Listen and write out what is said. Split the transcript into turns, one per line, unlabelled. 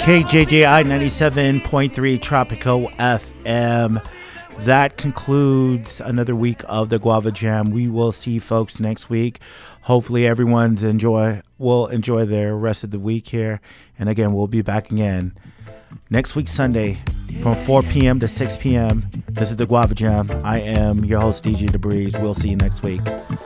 KJJI 97.3 Tropico FM. That concludes another week of the Guava Jam. We will see folks next week. Hopefully everyone's will enjoy their rest of the week here. And again, we'll be back again next week Sunday from 4 p.m. to 6 p.m. This is the Guava Jam. I am your host, DJ DeBreeze. We'll see you next week.